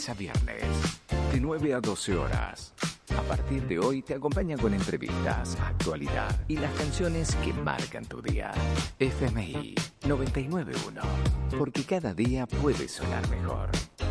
a viernes, de 9 a 12 horas. A partir de hoy te acompaña con entrevistas, actualidad y las canciones que marcan tu día. FMI 991, porque cada día puede sonar mejor.